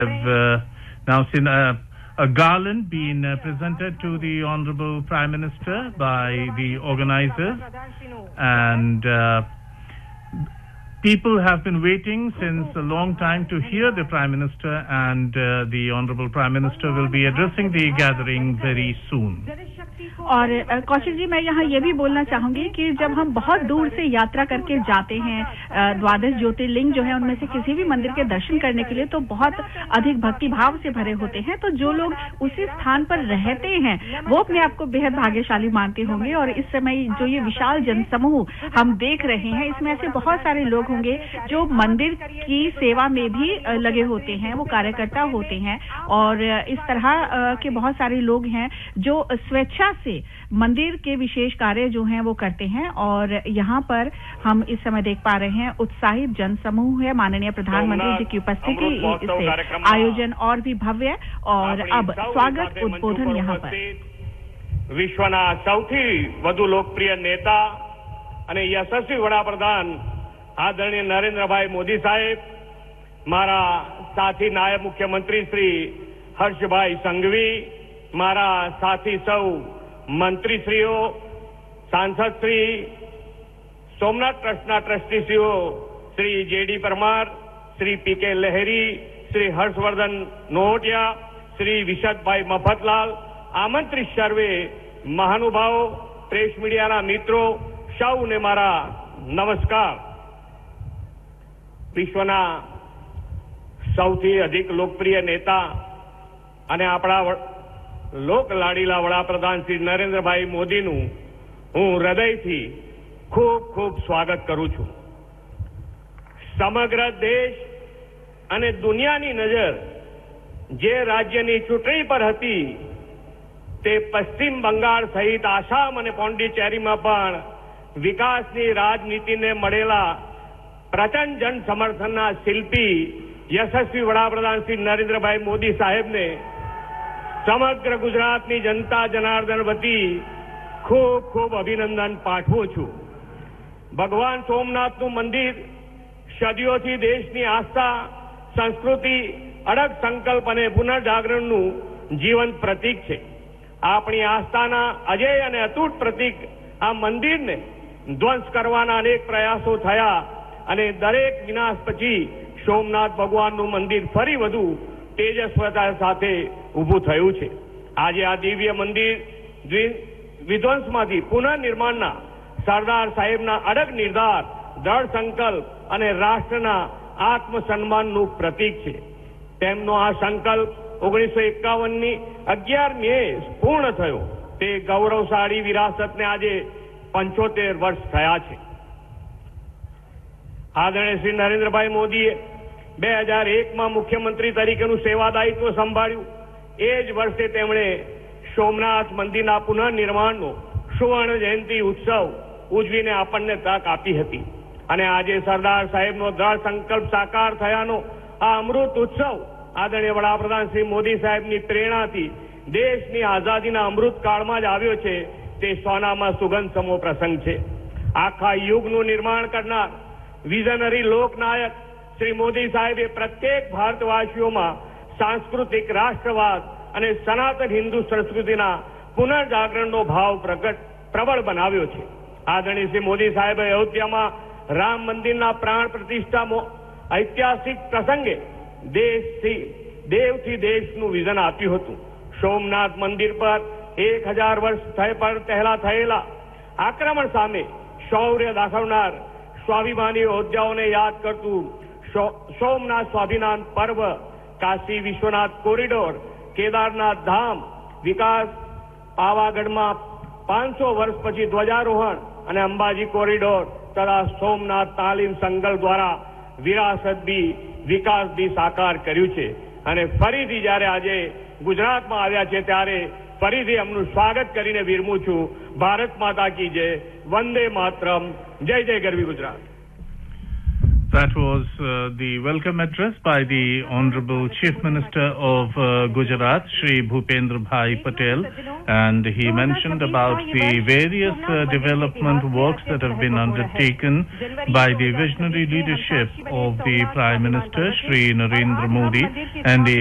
Now seen a garland being presented to the Honorable Prime Minister by the organizers, and people have been waiting since a long time to hear the Prime Minister, and the Honorable Prime Minister will be addressing the gathering very soon. और कौशिक जी, मैं यहाँ ये भी बोलना चाहूंगी कि जब हम बहुत दूर से यात्रा करके जाते हैं द्वादश ज्योतिर्लिंग जो है उनमें से किसी भी मंदिर के दर्शन करने के लिए, तो बहुत अधिक भक्ति भाव से भरे होते हैं। तो जो लोग उसी स्थान पर रहते हैं वो अपने आप को बेहद भाग्यशाली मानते होंगे। और इस समय जो ये विशाल जनसमूह हम देख रहे हैं, इसमें ऐसे बहुत सारे लोग होंगे जो मंदिर की सेवा में भी लगे होते हैं, वो कार्यकर्ता होते हैं, और इस तरह के बहुत सारे लोग हैं जो स्वेच्छा से मंदिर के विशेष कार्य जो हैं वो करते हैं। और यहाँ पर हम इस समय देख पा रहे हैं उत्साहित जनसमूह है। माननीय प्रधानमंत्री जी की उपस्थिति से आयोजन और भी भव्य, और अब स्वागत उद्बोधन यहाँ पर विश्वना સૌથી વધુ લોકપ્રિય नेता અને યશસ્વી વડાપ્રધાન આદરણીય નરેન્દ્રભાઈ મોદી સાહેબ, મારા સાથી નાયબ મુખ્યમંત્રી શ્રી હર્ષભાઈ સંઘવી, મારા સાથી સૌ મંત્રીશ્રીઓ, સાંસદશ્રી, સોમનાથ ટ્રસ્ટના ટ્રસ્ટીશ્રીઓ શ્રી જેડી પરમાર, શ્રી પીકે લહેરી, શ્રી હર્ષવર્ધન નોહટિયા, શ્રી વિશદભાઈ મફતલાલ, આમંત્રિત સર્વે મહાનુભાવો, પ્રેસ મીડિયાના મિત્રો, સૌને મારા નમસ્કાર। વિશ્વના સૌથી અધિક લોકપ્રિય નેતા અને આપણા લોક લાડીલા વડાપ્રધાન શ્રી નરેન્દ્રભાઈ મોદીનું હું હૃદયથી ખૂબ ખૂબ સ્વાગત કરું છું। સમગ્ર દેશ અને દુનિયાની નજર જે રાજ્યની ચૂંટણી પર હતી તે પશ્ચિમ બંગાળ સહિત આસામ અને પોંડિચેરીમાં પણ વિકાસની રાજનીતિને મળેલા પ્રચંડ જન સમર્થનના શિલ્પી યશસ્વી વડાપ્રધાન શ્રી નરેન્દ્રભાઈ મોદી સાહેબને સમગ્ર ગુજરાતની જનતા જનાર્દન વતી ખૂબ ખૂબ અભિનંદન પાઠવું છું। ભગવાન સોમનાથનું મંદિર સદીઓથી દેશની આસ્થા, સંસ્કૃતિ, અડગ સંકલ્પ અને પુનર્જાગરણનું જીવંત પ્રતીક છે। આપણી આસ્થાના અજેય અને અતૂટ પ્રતીક આ મંદિરને ધ્વંસ કરવાના અનેક પ્રયાસો થયા અને દરેક વિનાશ પછી સોમનાથ ભગવાનનું મંદિર ફરી વધુ તેજસ્વતા સાથે ઊભું થયું છે। આજે આ દિવ્ય મંદિર વિધ્વંસમાંથી પુનઃનિર્માણના સરદાર સાહેબના અડગ નિર્ધાર, દૃઢ સંકલ્પ અને રાષ્ટ્રના આત્મસન્માનનું પ્રતીક છે। તેમનો આ સંકલ્પ 1951ની 11મીએ પૂર્ણ થયો। તે ગૌરવશાળી વિરાસતને આજે 75 વર્ષ થયા છે। આદરણીય શ્રી નરેન્દ્રભાઈ મોદીએ 2001માં મુખ્યમંત્રી તરીકેનું સેવાદાયિત્વ સંભાળ્યું। એ જ વર્ષે તેમણે સોમનાથ મંદિરના પુનઃનિર્માણનો સુવર્ણ જયંતિ ઉત્સવ ઉજવીને આપણને તક આપી હતી। અને આજે સરદાર સાહેબનો દૃઢ સંકલ્પ સાકાર થયાનો આ અમૃત ઉત્સવ આદરણીય વડાપ્રધાન શ્રી મોદી સાહેબની પ્રેરણાથી દેશની આઝાદીના અમૃતકાળમાં જ આવ્યો છે। તે સોનામાં સુગંધ સમો પ્રસંગ છે। આખા યુગનું નિર્માણ કરનાર વિઝનરી લોકનાયક શ્રી મોદી સાહેબે પ્રત્યેક ભારતવાસીઓમાં સાંસ્કૃતિક રાષ્ટ્રવાદ અને સનાતન હિન્દુ સંસ્કૃતિના પુનર્જાગરણનો ભાવ પ્રબળ બનાવ્યો છે। આદરણીય શ્રી મોદી સાહેબે અયોધ્યામાં રામ મંદિરના પ્રાણ પ્રતિષ્ઠા ઐતિહાસિક પ્રસંગે દેવથી દેશનું વિઝન આપ્યું હતું। સોમનાથ મંદિર પર 1000 વર્ષ પહેલા થયેલા આક્રમણ સામે શૌર્ય દાખવનાર સ્વાભિમાની યોદ્ધાઓને યાદ કરતું સોમનાથ સ્વાભિમાન પર્વ, કાશી વિશ્વનાથ કોરિડોર, કેદારનાથ ધામ વિકાસ, પાવાગઢમાં 500 વર્ષ પછી ધ્વજારોહણ અને અંબાજી કોરિડોર તથા સોમનાથ તાલીમ સંકલ્પ દ્વારા વિરાસત બી વિકાસ બી સાકાર કર્યું છે। અને ફરીથી જ્યારે આજે ગુજરાતમાં આવ્યા છે ત્યારે ફરીથી એમનું સ્વાગત કરીને વિરમું છું। ભારત માતા કી જય, વંદે માતરમ, જય જય ગરવી Gujarat. That was the welcome address by the Honorable Chief Minister of Gujarat, Shri Bhupendra Bhai Patel, and he mentioned about the various development works that have been undertaken by the visionary leadership of the Prime Minister, Shri Narendra Modi, and the